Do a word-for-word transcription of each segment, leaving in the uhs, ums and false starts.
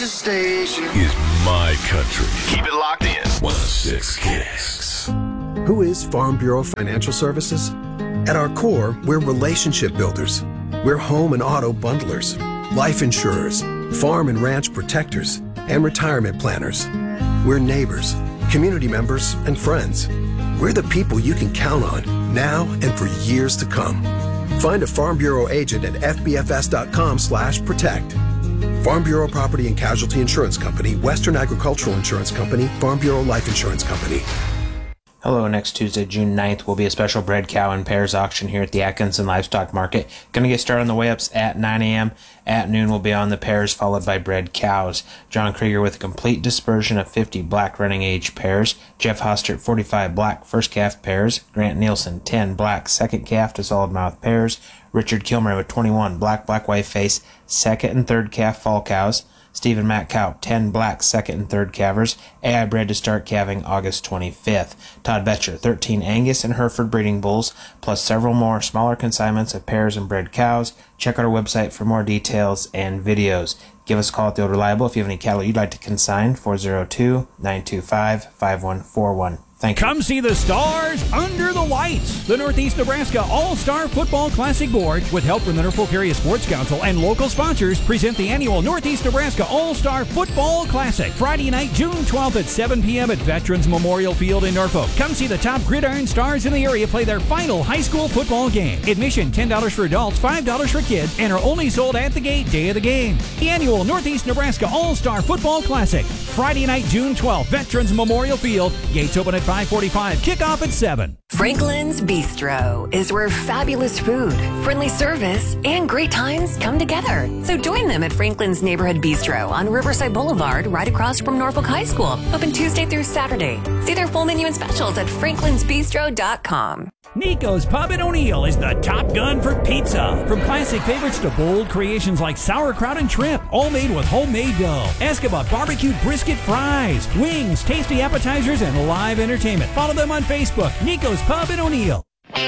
station is My Country. Keep it locked in. one oh six Kicks. Who is Farm Bureau Financial Services? At our core, we're relationship builders. We're home and auto bundlers, life insurers, farm and ranch protectors, and retirement planners. We're neighbors, community members, and friends. We're the people you can count on now and for years to come. Find a Farm Bureau agent at f b f s dot com slash protect. Farm Bureau Property and Casualty Insurance Company, Western Agricultural Insurance Company, Farm Bureau Life Insurance Company. Hello, next Tuesday, June ninth, will be a special bred cow and pairs auction here at the Atkinson Livestock Market. Going to get started on the weigh-ups at nine a.m. At noon, we'll be on the pairs, followed by bred cows. John Krieger with a complete dispersion of fifty black running age pairs. Jeff Hostert, forty-five black first calf pairs. Grant Nielsen, ten black second calf to solid mouth pairs. Richard Kilmer with twenty-one black black white face second and third calf fall cows. Stephen Matt Cow, ten black second and third calvers. A I bred to start calving August twenty-fifth. Todd Betcher, thirteen Angus and Hereford breeding bulls, plus several more smaller consignments of pairs and bred cows. Check out our website for more details and videos. Give us a call at the Old Reliable if you have any cattle you'd like to consign, four oh two, nine two five, five one four one. Thank you. Come see the stars under the lights. The Northeast Nebraska All-Star Football Classic Board, with help from the Norfolk Area Sports Council and local sponsors, present the annual Northeast Nebraska All-Star Football Classic. Friday night, June twelfth at seven p.m. at Veterans Memorial Field in Norfolk. Come see the top gridiron stars in the area play their final high school football game. Admission ten dollars for adults, five dollars for kids, and are only sold at the gate day of the game. The annual Northeast Nebraska All-Star Football Classic. Friday night, June twelfth, Veterans Memorial Field. Gates open at five forty-five, kickoff at seven. Franklin's Bistro is where fabulous food, friendly service, and great times come together. So join them at Franklin's Neighborhood Bistro on Riverside Boulevard, right across from Norfolk High School. Open Tuesday through Saturday. See their full menu and specials at franklins bistro dot com. Nico's Pub in O'Neill is the top gun for pizza. From classic favorites to bold creations like sauerkraut and shrimp, all made with homemade dough. Ask about barbecued brisket fries, wings, tasty appetizers, and live entertainment. Follow them on Facebook. Nico's Pub in O'Neill.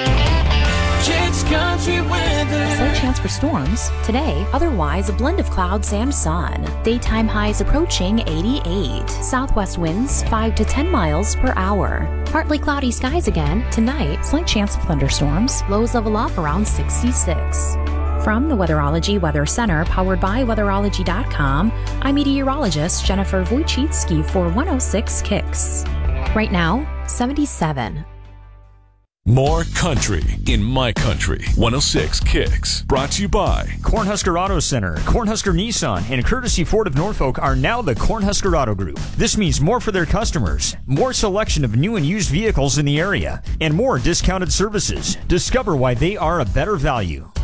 It's country weather. Slight chance for storms. Today, otherwise a blend of clouds and sun. Daytime highs approaching eighty-eight. Southwest winds five to ten miles per hour. Partly cloudy skies again. Tonight, slight chance of thunderstorms. Lows level off around sixty-six. From the Weatherology Weather Center, powered by weatherology dot com, I'm meteorologist Jennifer Wojcicki for one oh six Kicks. Right now, seventy-seven. More country in My Country. one oh six Kicks. Brought to you by Cornhusker Auto Center, Cornhusker Nissan, and Courtesy Ford of Norfolk are now the Cornhusker Auto Group. This means more for their customers, more selection of new and used vehicles in the area, and more discounted services. Discover why they are a better value.